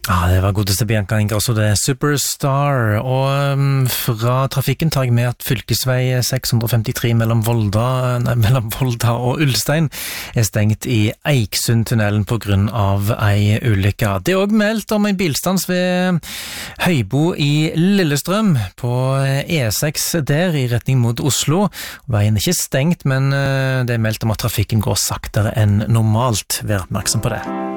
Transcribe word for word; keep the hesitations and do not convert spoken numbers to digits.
Ja, det var godeste Bianca Ingrosso, det er Superstar, og um, fra trafikken tar jeg med at fylkesvei seks hundre femtitre mellom Volda, nei, mellom Volda og Ulstein er stengt i Eiksundtunnelen på grunn av ei ulykke. Det er også meldt om en bilstans ved Høybo i Lillestrøm på E seks der i retning mot Oslo. Veien er ikke stengt, men det er meldt om at trafikken går saktere enn normalt. Vær oppmerksom på det.